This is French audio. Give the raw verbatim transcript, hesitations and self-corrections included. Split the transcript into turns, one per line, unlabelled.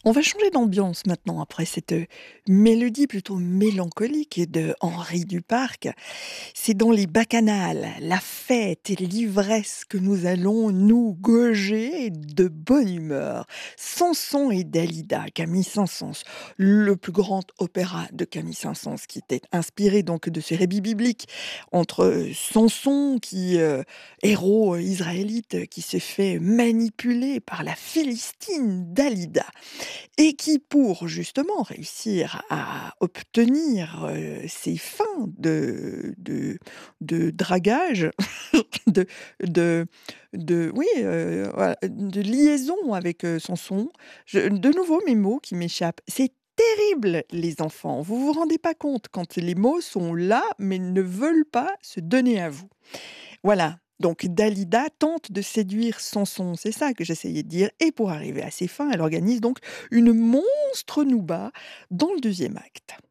On va changer d'ambiance maintenant après cette, heu, mélodie plutôt mélancolique de Henri Duparc. C'est dans les bacchanales, la fête et l'ivresse que nous allons nous gauger de bonne humeur. Samson et Dalida, Camille Saint-Saëns, le plus grand opéra de Camille Saint-Saëns qui était inspiré donc de ce rébus biblique entre, heu, Samson qui, heu, héros, heu, israélite qui se fait manipuler par la Philistine Dalida et qui pour justement réussir à obtenir, heu, ses fins de de de dragage, de de de oui, heu, voilà, de liaison avec, heu, Samson. Je de nouveau mes mots qui m'échappent. C'est terrible les enfants, vous vous rendez pas compte quand les mots sont là, mais ne veulent pas se donner à vous. Voilà, donc Dalida tente de séduire Samson, c'est ça que j'essayais de dire et pour arriver à ses fins, elle organise donc une monstre nouba dans le deuxième acte.